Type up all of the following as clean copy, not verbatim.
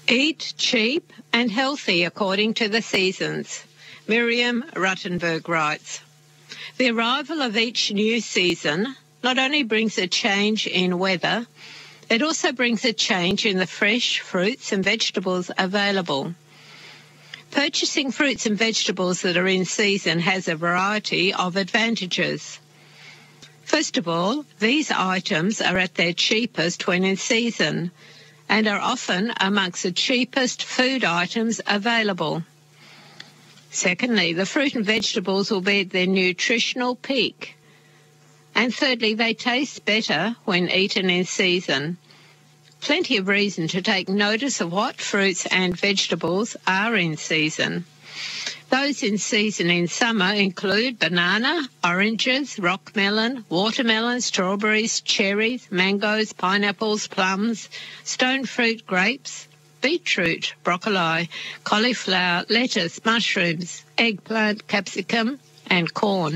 Eat cheap and healthy according to the seasons. Miriam Ruttenberg writes, "The arrival of each new season not only brings a change in weather, it also brings a change in the fresh fruits and vegetables available. Purchasing fruits and vegetables that are in season has a variety of advantages. First of all, these items are at their cheapest when in season and are often amongst the cheapest food items available. Secondly, the fruit and vegetables will be at their nutritional peak. And thirdly, they taste better when eaten in season. Plenty of reason to take notice of what fruits and vegetables are in season. Those in season in summer include banana, oranges, rock melon, watermelon, strawberries, cherries, mangoes, pineapples, plums, stone fruit, grapes, beetroot, broccoli, cauliflower, lettuce, mushrooms, eggplant, capsicum, and corn.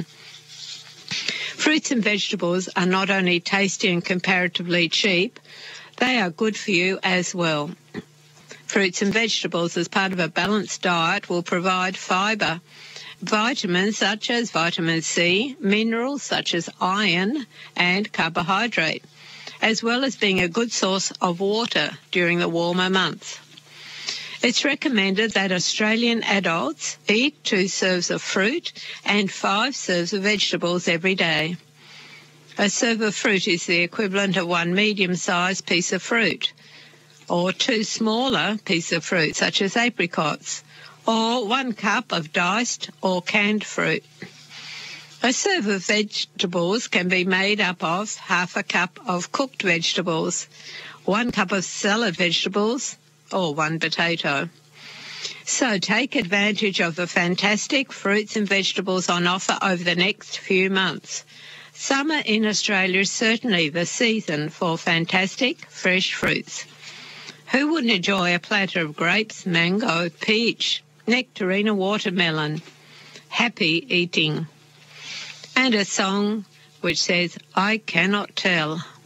Fruits and vegetables are not only tasty and comparatively cheap, they are good for you as well. Fruits and vegetables as part of a balanced diet will provide fibre, vitamins such as vitamin C, minerals such as iron and carbohydrate, as well as being a good source of water during the warmer months. It's recommended that Australian adults eat 2 serves of fruit and 5 serves of vegetables every day. A serve of fruit is the equivalent of 1 medium-sized piece of fruit, or 2 smaller pieces of fruit, such as apricots, or 1 cup of diced or canned fruit. A serve of vegetables can be made up of half a cup of cooked vegetables, 1 cup of salad vegetables, or 1 potato. So take advantage of the fantastic fruits and vegetables on offer over the next few months. Summer in Australia is certainly the season for fantastic fresh fruits. Who wouldn't enjoy a platter of grapes, mango, peach, nectarine, watermelon? Happy eating. And a song which says, I cannot tell.